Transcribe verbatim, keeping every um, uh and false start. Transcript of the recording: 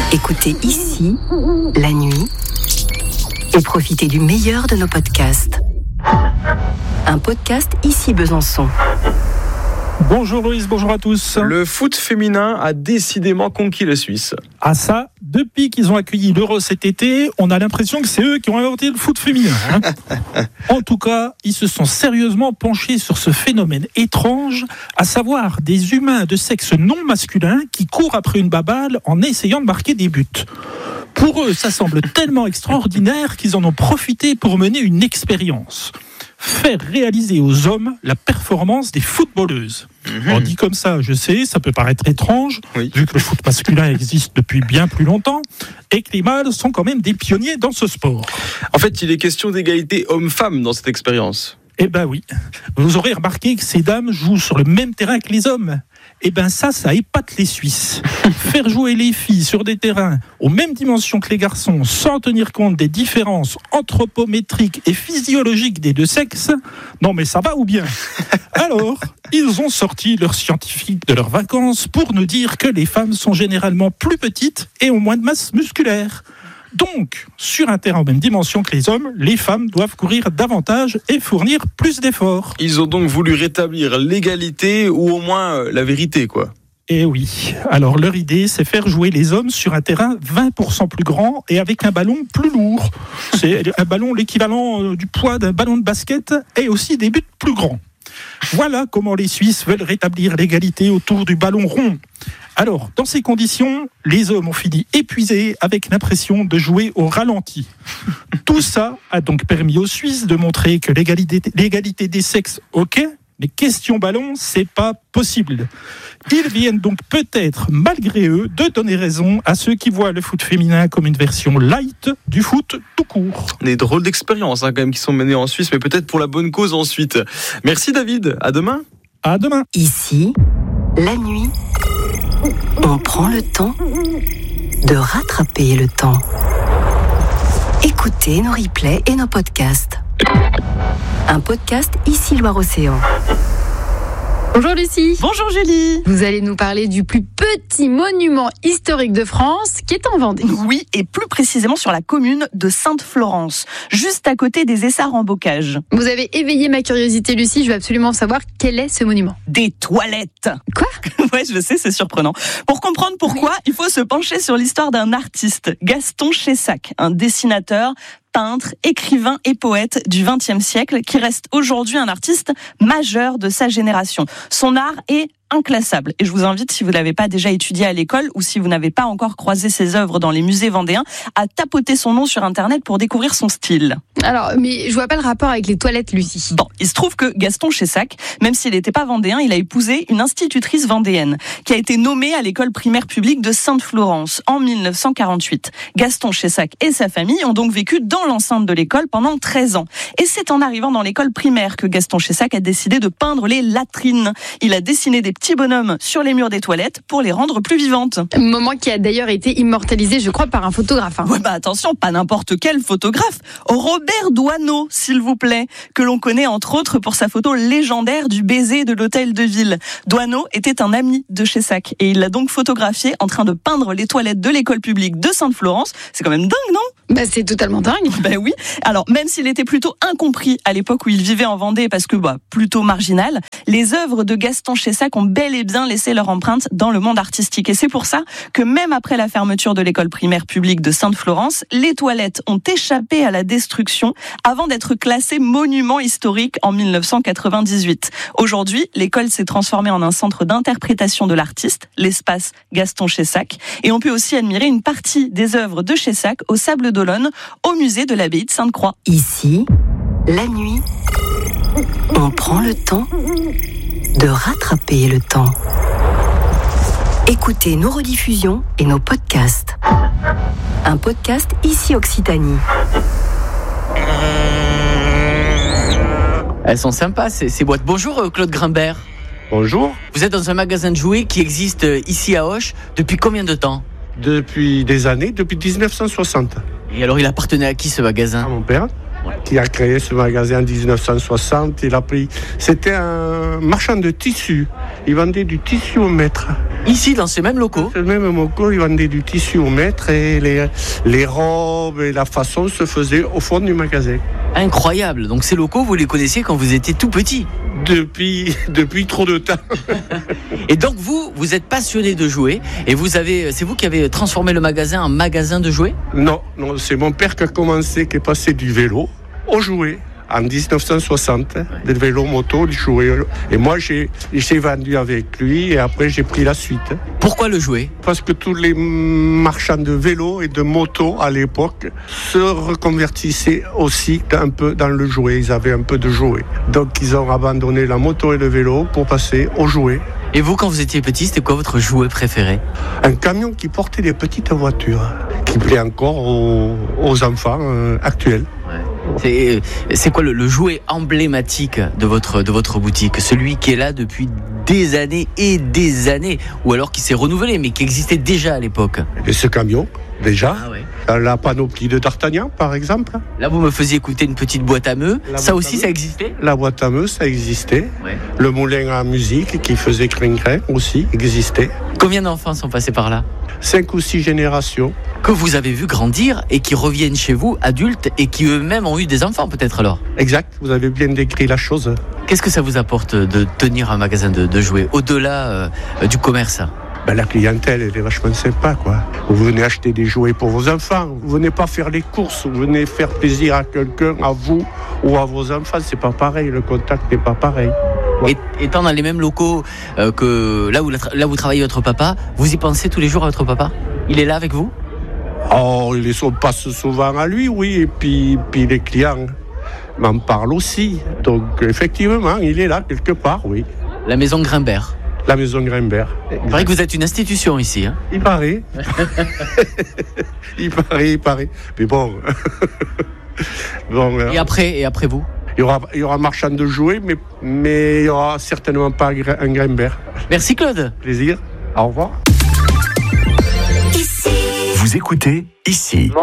Écoutez ici, la nuit, et profitez du meilleur de nos podcasts. Un podcast Ici Besançon. Bonjour Loïs, bonjour à tous. Le foot féminin a décidément conquis la Suisse. Ah ça, depuis qu'ils ont accueilli l'Euro cet été, on a l'impression que c'est eux qui ont inventé le foot féminin. Hein. En tout cas, ils se sont sérieusement penchés sur ce phénomène étrange, à savoir des humains de sexe non masculin qui courent après une baballe en essayant de marquer des buts. Pour eux, ça semble tellement extraordinaire qu'ils en ont profité pour mener une expérience. Faire réaliser aux hommes la performance des footballeuses. Mmh. On dit comme ça, je sais, ça peut paraître étrange, oui. vu que le foot masculin existe depuis bien plus longtemps, et que les mâles sont quand même des pionniers dans ce sport. En fait, il est question d'égalité homme-femme dans cette expérience. Eh ben oui. Vous aurez remarqué que ces dames jouent sur le même terrain que les hommes. Eh ben ça, ça épate les Suisses. Faire jouer les filles sur des terrains aux mêmes dimensions que les garçons, sans tenir compte des différences anthropométriques et physiologiques des deux sexes, non mais ça va ou bien? Alors, ils ont sorti leurs scientifiques de leurs vacances pour nous dire que les femmes sont généralement plus petites et ont moins de masse musculaire. Donc, sur un terrain en même dimension que les hommes, les femmes doivent courir davantage et fournir plus d'efforts. Ils ont donc voulu rétablir l'égalité ou au moins la vérité, quoi. Eh oui. Alors, leur idée, c'est faire jouer les hommes sur un terrain vingt pour cent plus grand et avec un ballon plus lourd. C'est un ballon l'équivalent du poids d'un ballon de basket et aussi des buts plus grands. Voilà comment les Suisses veulent rétablir l'égalité autour du ballon rond. Alors, dans ces conditions, les hommes ont fini épuisés avec l'impression de jouer au ralenti. Tout ça a donc permis aux Suisses de montrer que l'égalité, l'égalité des sexes, ok, mais question ballon, c'est pas possible. Ils viennent donc peut-être, malgré eux, de donner raison à ceux qui voient le foot féminin comme une version light du foot tout court. Des drôles d'expériences hein, quand même qui sont menées en Suisse, mais peut-être pour la bonne cause ensuite. Merci David, à demain. À demain. Ici, la nuit, on prend le temps de rattraper le temps. Écoutez nos replays et nos podcasts. Un podcast Ici Loire-Océan. Bonjour Lucie. Bonjour Julie. Vous allez nous parler du plus petit monument historique de France qui est en Vendée. Oui, et plus précisément sur la commune de Sainte-Florence, juste à côté des Essarts-en-Bocage. Vous avez éveillé ma curiosité Lucie, je veux absolument savoir quel est ce monument. Des toilettes. Quoi ? Ouais, je sais, c'est surprenant. Pour comprendre pourquoi, oui. il faut se pencher sur l'histoire d'un artiste, Gaston Chessac, un dessinateur, peintre, écrivain et poète du vingtième siècle qui reste aujourd'hui un artiste majeur de sa génération. Son art est inclassable. Et je vous invite, si vous ne l'avez pas déjà étudié à l'école ou si vous n'avez pas encore croisé ses œuvres dans les musées vendéens, à tapoter son nom sur Internet pour découvrir son style. Alors, mais je vois pas le rapport avec les toilettes, Lucie. Bon, il se trouve que Gaston Chessac, même s'il n'était pas vendéen, il a épousé une institutrice vendéenne qui a été nommée à l'école primaire publique de Sainte-Florence en dix-neuf cent quarante-huit. Gaston Chessac et sa famille ont donc vécu dans l'enceinte de l'école pendant treize ans. Et c'est en arrivant dans l'école primaire que Gaston Chessac a décidé de peindre les latrines. Il a dessiné des petits bonhommes sur les murs des toilettes pour les rendre plus vivantes. Moment qui a d'ailleurs été immortalisé, je crois, par un photographe. Hein. Ouais, bah attention, pas n'importe quel photographe. Robert Doisneau, s'il vous plaît, que l'on connaît entre autres pour sa photo légendaire du baiser de l'hôtel de ville. Doisneau était un ami de Chessac et il l'a donc photographié en train de peindre les toilettes de l'école publique de Sainte-Florence. C'est quand même dingue, non ? Bah c'est totalement dingue. Ben oui. Alors même s'il était plutôt incompris à l'époque où il vivait en Vendée parce que bah plutôt marginal, les œuvres de Gaston Chessac ont bel et bien laissé leur empreinte dans le monde artistique. Et c'est pour ça que même après la fermeture de l'école primaire publique de Sainte-Florence, les toilettes ont échappé à la destruction avant d'être classées monument historique en dix-neuf cent quatre-vingt-dix-huit. Aujourd'hui, l'école s'est transformée en un centre d'interprétation de l'artiste, l'espace Gaston Chessac, et on peut aussi admirer une partie des œuvres de Chessac au Sable d'Olonne, au musée de l'abbaye de Sainte-Croix. Ici, la nuit, on prend le temps de rattraper le temps. Écoutez nos rediffusions et nos podcasts. Un podcast Ici Occitanie. Elles sont sympas ces, ces boîtes. Bonjour Claude Grimbert. Bonjour. Vous êtes dans un magasin de jouets qui existe ici à Auch depuis combien de temps ? Depuis des années, depuis dix-neuf cent soixante. Et alors il appartenait à qui ce magasin ? À mon père, qui a créé ce magasin en dix-neuf cent soixante. Il a pris... C'était un marchand de tissus. Ils vendaient du tissu au mètre. Ici, dans ces mêmes locaux? C'est le même locaux, ils vendaient du tissu au mètre et les, les robes et la façon se faisaient au fond du magasin. Incroyable. Donc ces locaux, vous les connaissiez quand vous étiez tout petit? Depuis, depuis trop de temps. Et donc vous, vous êtes passionné de jouets et vous avez, c'est vous qui avez transformé le magasin en magasin de jouets? Non, non, c'est mon père qui a commencé, qui est passé du vélo au jouet. En dix-neuf cent soixante, ouais. Des vélos moto, des jouets. Et moi, j'ai, j'ai vendu avec lui et après, j'ai pris la suite. Pourquoi le jouet? Parce que tous les marchands de vélos et de motos à l'époque se reconvertissaient aussi un peu dans le jouet. Ils avaient un peu de jouet. Donc, ils ont abandonné la moto et le vélo pour passer au jouet. Et vous, quand vous étiez petit, c'était quoi votre jouet préféré? Un camion qui portait des petites voitures, qui plaît encore aux, aux enfants euh, actuels. Ouais. C'est, c'est quoi le, le jouet emblématique de votre, de votre boutique? Celui qui est là depuis des années et des années, ou alors qui s'est renouvelé, mais qui existait déjà à l'époque? Et ce camion, déjà, ah ouais. La panoplie de D'Artagnan, par exemple. Là, vous me faisiez écouter une petite boîte à meux. La ça aussi, ça existait? La boîte à meux, ça existait. Ouais. Le moulin à musique qui faisait crin-crin aussi existait. Combien d'enfants sont passés par là? Cinq ou six générations. Que vous avez vu grandir et qui reviennent chez vous, adultes, et qui eux-mêmes ont eu des enfants peut-être alors? Exact, vous avez bien décrit la chose. Qu'est-ce que ça vous apporte de tenir un magasin de, de jouets, au-delà euh, du commerce? Ben, la clientèle, elle est vachement sympa, quoi. Vous venez acheter des jouets pour vos enfants. Vous venez pas faire les courses. Vous venez faire plaisir à quelqu'un, à vous ou à vos enfants. C'est pas pareil. Le contact n'est pas pareil. Ouais. Et, étant dans les mêmes locaux euh, que là où, là où travaille votre papa, vous y pensez tous les jours à votre papa? Il est là avec vous? Oh, il passe souvent à lui, oui. Et puis, puis les clients m'en parlent aussi. Donc, effectivement, il est là quelque part, oui. La maison Grimbert. La maison Grimbert. Il paraît que vous êtes une institution ici. Hein. Il paraît. il paraît, il paraît. Mais bon. bon et, après, et après vous? Il y aura, il y aura marchand de jouets, mais, mais il n'y aura certainement pas un Grimbert. Merci Claude. Plaisir. Au revoir. Vous écoutez Ici.